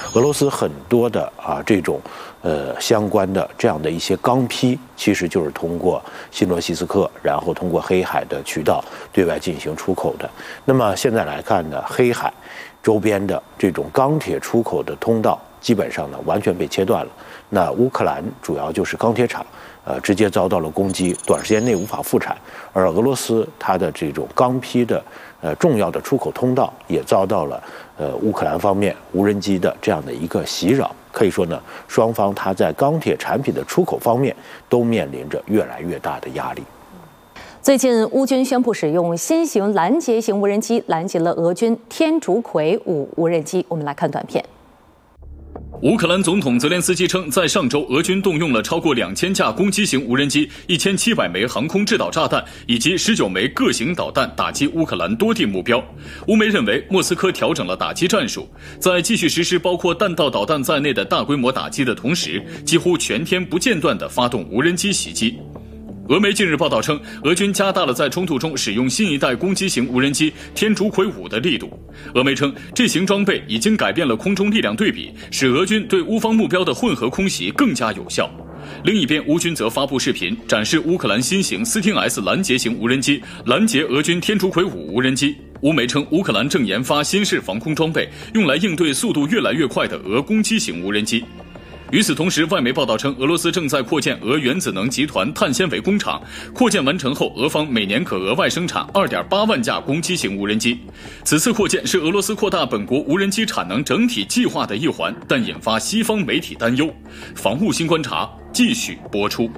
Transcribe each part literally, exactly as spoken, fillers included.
俄罗斯很多的啊这种呃相关的这样的一些钢坯，其实就是通过新罗西斯克，然后通过黑海的渠道对外进行出口的。那么现在来看呢，黑海周边的这种钢铁出口的通道基本上呢完全被切断了。那乌克兰主要就是钢铁厂，呃，直接遭到了攻击，短时间内无法复产。而俄罗斯它的这种钢坯的呃重要的出口通道也遭到了呃乌克兰方面无人机的这样的一个袭扰。可以说呢，双方它在钢铁产品的出口方面都面临着越来越大的压力。 最近，乌军宣布使用新型拦截型无人机拦截了俄军天竺葵五无人机。我们来看短片。 乌克兰总统泽连斯基称，在上周，俄军动用了超过两千架攻击型无人机、一千七百枚航空制导炸弹以及十九枚各型导弹，打击乌克兰多地目标。乌媒认为，莫斯科调整了打击战术，在继续实施包括弹道导弹在内的大规模打击的同时，几乎全天不间断地发动无人机袭击。俄媒近日报道称，俄军加大了在冲突中使用新一代攻击型无人机天竺葵五的力度。俄媒称，这型装备已经改变了空中力量对比，使俄军对乌方目标的混合空袭更加有效。另一边，乌军则发布视频，展示乌克兰新型斯汀 S 拦截型无人机拦截俄军天竺葵五无人机。乌媒称，乌克兰正研发新式防空装备，用来应对速度越来越快的俄攻击型无人机。与此同时，外媒报道称，俄罗斯正在扩建俄原子能集团碳纤维工厂，扩建完成后，俄方每年可额外生产 二点八万架攻击型无人机。此次扩建是俄罗斯扩大本国无人机产能整体计划的一环，但引发西方媒体担忧。防务新观察继续播出。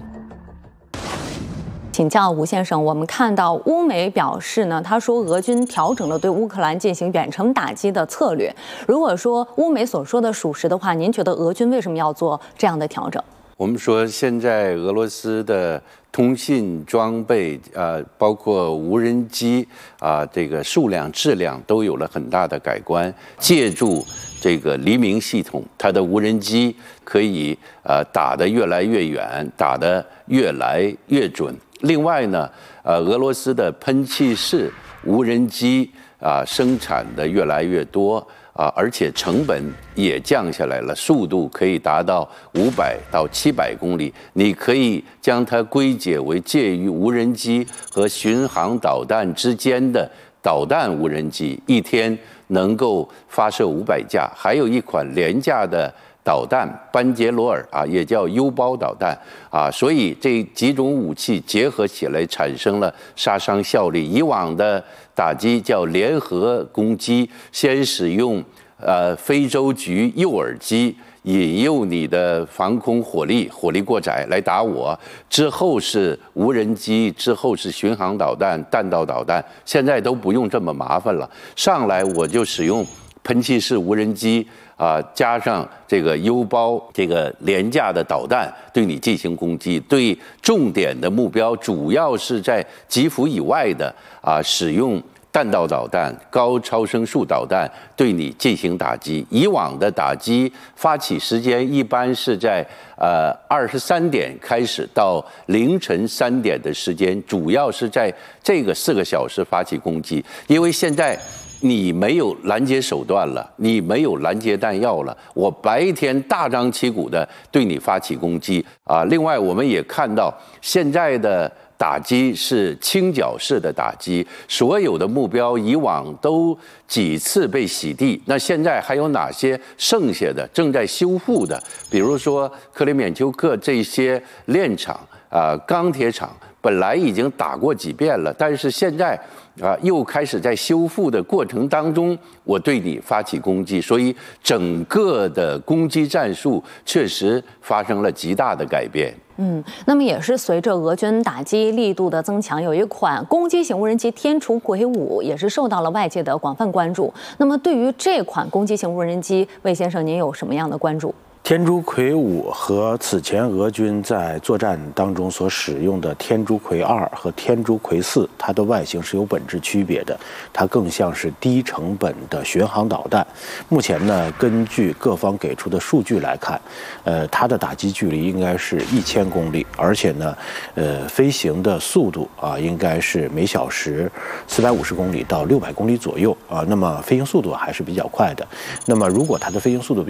请教吴先生，我们看到乌媒表示呢，他说俄军调整了对乌克兰进行远程打击的策略。如果说乌媒所说的属实的话，您觉得俄军为什么要做这样的调整？ 我们说现在俄罗斯的通信装备啊、呃，包括无人机啊、呃，这个数量、质量都有了很大的改观。借助这个黎明系统，它的无人机可以呃打得越来越远，打得越来越准。另外呢，呃，俄罗斯的喷气式无人机啊、呃，生产的越来越多啊、呃，而且成本也降下来了，速度可以达到五百到七百公里。你可以将它归结为介于无人机和巡航导弹之间的导弹无人机，一天能够发射五百架。还有一款廉价的导弹班杰罗尔啊，也叫 U 包导弹啊，所以这几种武器结合起来产生了杀伤效力。以往的打击叫联合攻击，先使用呃非洲菊诱饵机引诱你的防空火力，火力过载来打我，之后是无人机，之后是巡航导弹、弹道导弹，现在都不用这么麻烦了，上来我就使用喷气式无人机。啊，加上这个 U 包这个廉价的导弹对你进行攻击，对重点的目标主要是在基辅以外的啊，使用弹道导弹、高超声速导弹对你进行打击。以往的打击发起时间一般是在呃二十三点开始到凌晨三点的时间，主要是在这个四个小时发起攻击，因为现在。你没有拦截手段了，你没有拦截弹药了，我白天大张旗鼓的对你发起攻击啊！另外，我们也看到现在的打击是倾角式的打击，所有的目标以往都几次被洗地，那现在还有哪些剩下的正在修复的？比如说克里缅丘克这些炼厂啊、钢铁厂。本来已经打过几遍了，但是现在啊又开始在修复的过程当中，我对你发起攻击，所以整个的攻击战术确实发生了极大的改变。 嗯，那么也是随着俄军打击力度的增强，有一款攻击型无人机天竺葵五也是受到了外界的广泛关注。那么对于这款攻击型无人机，魏先生您有什么样的关注？ 天竺葵五和此前俄军在作战当中所使用的天竺葵二和天竺葵四，它的外形是有本质区别的，它更像是低成本的巡航导弹。目前呢，根据各方给出的数据来看，呃，它的打击距离应该是一千公里，而且呢，呃，飞行的速度啊，应该是每小时四百五十公里到六百公里左右啊，那么飞行速度还是比较快的。那么如果它的飞行速度比